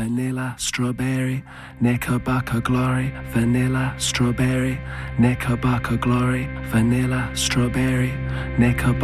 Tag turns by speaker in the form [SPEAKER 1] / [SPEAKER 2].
[SPEAKER 1] vanilla, strawberry, Knickerbocker glory, vanilla, strawberry, Knickerbocker glory, vanilla, strawberry, Knickerbocker